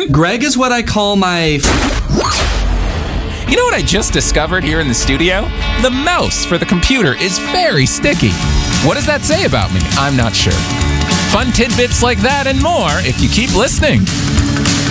Greg is what I call my... You know what I just discovered here in the studio? The mouse for the computer is very sticky. What does that say about me? I'm not sure. Fun tidbits like that and more if you keep listening.